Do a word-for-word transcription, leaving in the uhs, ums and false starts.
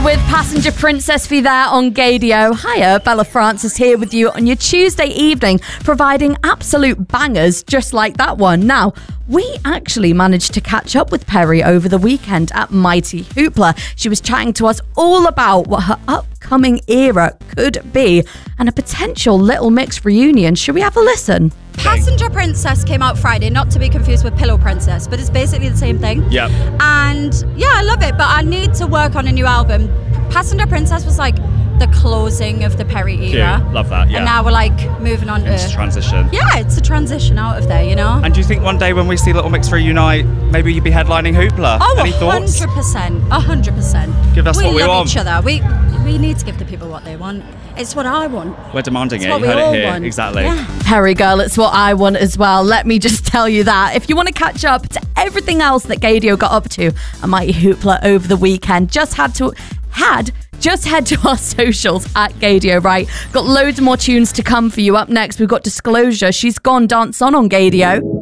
with Passenger Princess for you there on Gaydio. Hiya, Bella Francis here with you on your Tuesday evening, providing absolute bangers just like that one. Now, we actually managed to catch up with Perrie over the weekend at Mighty Hoopla. She was chatting to us all about what her upcoming era could be and a potential Little Mix reunion. Should we have a listen? Passenger Princess came out Friday, not to be confused with Pillow Princess, but it's basically the same thing. Yep. And yeah, I love it, but I need to work on a new album. Passenger Princess was like the closing of the Perrie era. Cute. Love that, yeah. And now we're like moving on It's to transition. Yeah, it's a transition out of there, you know? And do you think one day when we see Little Mix reunite, maybe you'd be headlining Hoopla? Oh, Any thoughts? one hundred percent. one hundred percent. Give us we what we love want. each other. We, we need to give the people what they want. It's what I want. We're demanding It's it. what You we heard all it here. want. Exactly. Yeah. Perrie girl, it's what I want as well. Let me just tell you that. If you want to catch up to everything else that Gaydio got up to at Mighty Hoopla over the weekend, just had to had just head to our socials at Gaydio, right? Got loads more tunes to come for you. Up next, we've got Disclosure. She's Gone Dance On on Gaydio.